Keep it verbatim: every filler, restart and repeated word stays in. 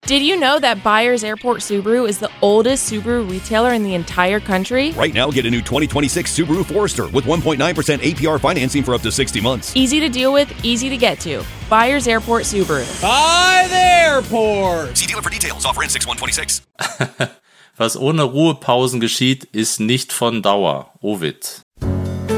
Did you know that Byers Airport Subaru is the oldest Subaru retailer in the entire country? Right now, get a new twenty twenty-six Subaru Forester with one point nine percent A P R financing for up to sixty months. Easy to deal with, easy to get to. Byers Airport Subaru. By the airport! See dealer for details. Offer ends six one twenty-six. Was ohne Ruhepausen geschieht, ist nicht von Dauer. Ovid.